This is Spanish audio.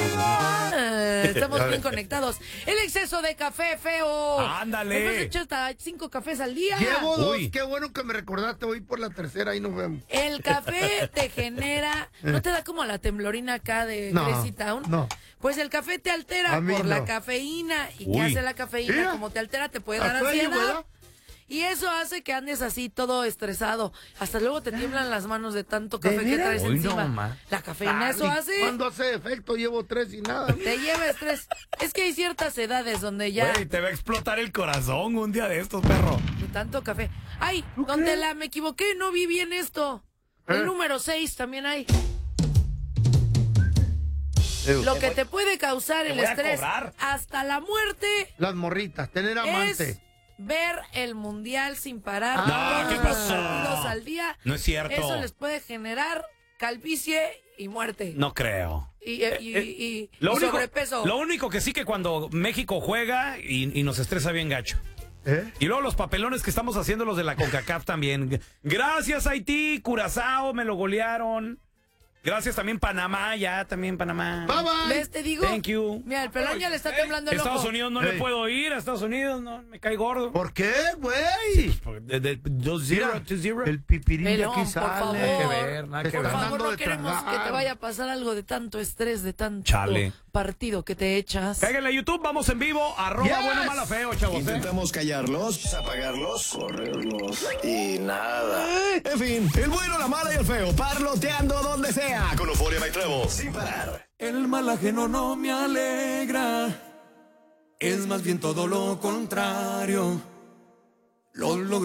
Estamos bien conectados. El exceso de café, feo. Ándale. Hemos hecho hasta 5 cafés al día. Llevo 2, qué bueno que me recordaste, voy por la tercera, ahí nos vemos. El café te genera, ¿no te da como la temblorina acá de No, Crazy Town? no. Pues el café te altera A mí por no. la cafeína. ¿Y qué hace la cafeína? Mira. Como te altera, te puede dar Hasta ahí, ansiedad. ¿verdad? Y eso hace que andes así todo estresado. Hasta luego te tiemblan las manos de tanto café que veras? traes Uy, no, encima. ma. La cafeína eso hace. Cuando hace efecto, llevo 3 y nada. Te lleva estrés. Es que hay ciertas edades donde ya Güey, te va a explotar el corazón un día de estos, perro. de tanto café. Ay, donde me equivoqué, no vi bien esto. El número 6 también hay. Lo que te puede causar el voy a estrés cobrar. hasta la muerte Las morritas, tener amante. es ver el mundial sin parar. No, todos ¿qué los pasó? segundos al día. No es cierto. Eso les puede generar calvicie y muerte. No creo. Y Lo único, sobrepeso. lo único que sí que cuando México juega y nos estresa bien gacho. Y luego los papelones que estamos haciendo los de la CONCACAF también. Gracias Haití, Curazao, me lo golearon. Gracias también Panamá, ya también Panamá. Bye bye. ¿Ves? Te digo. Thank you. Mira, el pelón ya le está temblando el Estados ojo. Unidos no le puedo ir, a Estados Unidos no, me cae gordo. ¿Por qué, güey? De 2-0 to 0. El pipirín de Pelón, aquí por sale. favor. Nada que ver, nada Te que Por ver. están favor, dando no de queremos tragar. que te vaya a pasar algo de tanto estrés, de tanto Chale. partido que te echas. Cáiganle a YouTube, vamos en vivo, @ bueno, mala, feo, chavos. Intentamos callarlos, apagarlos, correrlos y nada. En fin, el bueno, la mala y el feo, parloteando donde sea. Con Euforia y Trevo, sin parar. El mal ajeno no me alegra, es más bien todo lo contrario. Lo logro